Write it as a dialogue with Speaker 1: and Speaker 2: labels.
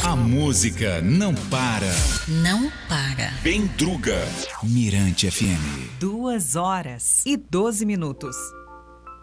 Speaker 1: A música não para.
Speaker 2: Não para.
Speaker 1: Bem Druga. Mirante FM.
Speaker 3: 2 horas e 12 minutos.